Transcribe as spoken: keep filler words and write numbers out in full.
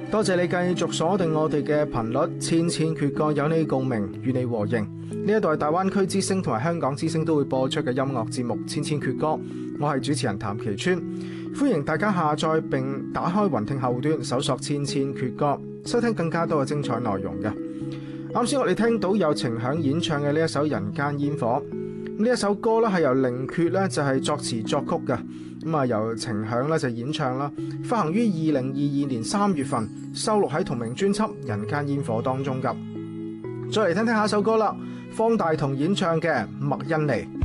多謝你繼續鎖定我哋嘅頻率，千千闕歌有你共鳴，與你和應。呢一代大灣區之聲同埋香港之聲都會播出嘅音樂節目《千千闕歌》，我係主持人譚其川，歡迎大家下載並打開雲聽後端搜索《千千闕歌》，收聽更加多嘅精彩內容嘅。啱先我哋聽到有程響演唱嘅呢一首《人間煙火》，呢一首歌咧係由寧缺咧就係作詞作曲嘅，咁啊由程響咧就演唱啦，發行於二零二二年三月份，收錄喺同名專輯《人間煙火》當中噶。再嚟聽聽下一首歌啦，方大同演唱嘅《麥恩尼》。